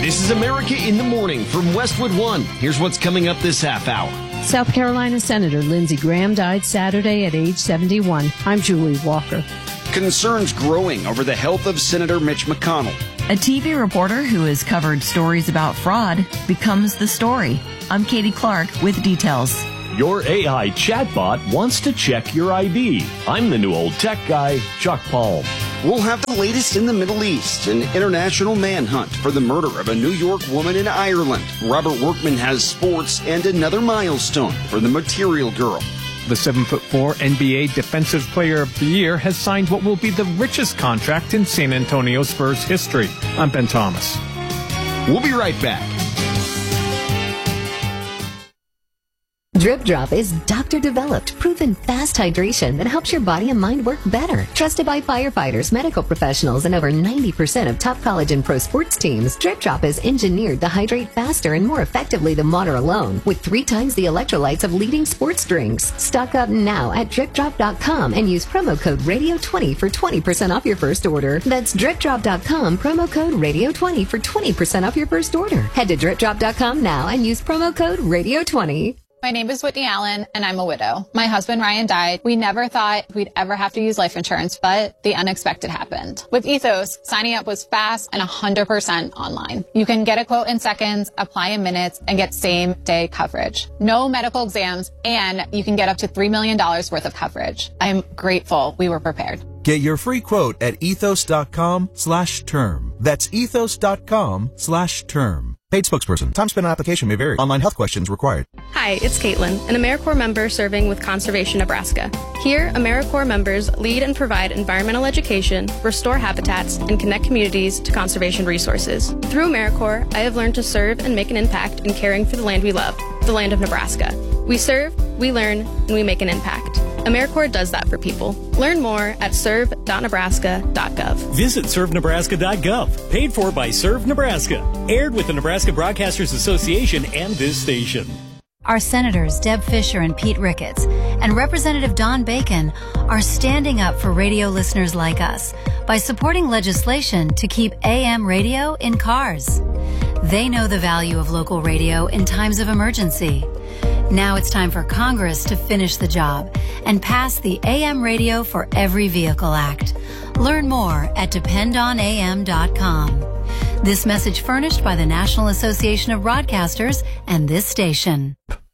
This is America in the Morning from Westwood One. Here's what's coming up this half hour. South Carolina Senator Lindsey Graham died Saturday at age 71. I'm Julie Walker. Concerns growing over the health of Senator Mitch McConnell. A TV reporter who has covered stories about fraud becomes the story. I'm Katie Clark with details. Your AI chatbot wants to check your ID. I'm the new old tech guy, Chuck Palm. We'll have the latest in the Middle East, an international manhunt for the murder of a New York woman in Ireland. Robert Workman has sports and another milestone for the Material Girl. The 7'4" NBA Defensive Player of the Year has signed what will be the richest contract in San Antonio Spurs history. I'm Ben Thomas. We'll be right back. Drip Drop is doctor-developed, proven fast hydration that helps your body and mind work better. Trusted by firefighters, medical professionals, and over 90% of top college and pro sports teams, Drip Drop is engineered to hydrate faster and more effectively than water alone, with 3 times the electrolytes of leading sports drinks. Stock up now at DripDrop.com and use promo code Radio20 for 20% off your first order. That's DripDrop.com, promo code Radio20 for 20% off your first order. Head to DripDrop.com now and use promo code Radio20. My name is Whitney Allen, and I'm a widow. My husband, Ryan, died. We never thought we'd ever have to use life insurance, but the unexpected happened. With Ethos, signing up was fast and 100% online. You can get a quote in seconds, apply in minutes, and get same-day coverage. No medical exams, and you can get up to $3 million worth of coverage. I'm grateful we were prepared. Get your free quote at ethos.com/term. That's ethos.com/term. Paid spokesperson. Time spent on application may vary. Online health questions required. Hi, it's Caitlin, an AmeriCorps member serving with Conservation Nebraska. Here, AmeriCorps members lead and provide environmental education, restore habitats, and connect communities to conservation resources. Through AmeriCorps, I have learned to serve and make an impact in caring for the land we love, the land of Nebraska. We serve, we learn, and we make an impact. AmeriCorps does that for people. Learn more at serve.nebraska.gov. Visit servenebraska.gov. Paid for by Serve Nebraska. Aired with the Nebraska Broadcasters Association and this station. Our senators, Deb Fischer and Pete Ricketts, and Representative Don Bacon are standing up for radio listeners like us by supporting legislation to keep AM radio in cars. They know the value of local radio in times of emergency. Now it's time for Congress to finish the job and pass the AM Radio for Every Vehicle Act. Learn more at dependonam.com. This message furnished by the National Association of Broadcasters and this station.